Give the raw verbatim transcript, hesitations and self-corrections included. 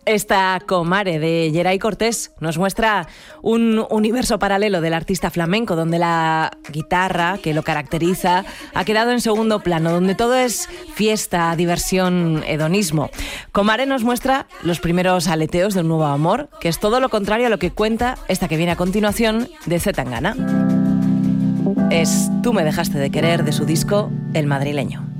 Esta Comare de Geray Cortés nos muestra un universo paralelo del artista flamenco, donde la guitarra que lo caracteriza ha quedado en segundo plano, donde todo es fiesta, diversión, hedonismo. Comare nos muestra los primeros aleteos de un nuevo amor, que es todo lo contrario a lo que cuenta esta que viene a continuación de C. Tangana. Es Tú me dejaste de querer, de su disco El Madrileño.